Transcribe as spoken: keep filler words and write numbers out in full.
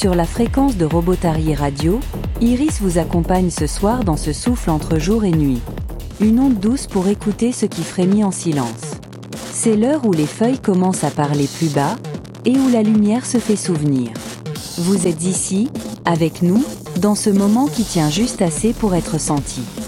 Sur la fréquence de Robotary Radio, Iris vous accompagne ce soir dans ce souffle entre jour et nuit. Une onde douce pour écouter ce qui frémit en silence. C'est l'heure où les feuilles commencent à parler plus bas, et où la lumière se fait souvenir. Vous êtes ici, avec nous, dans ce moment qui tient juste assez pour être senti.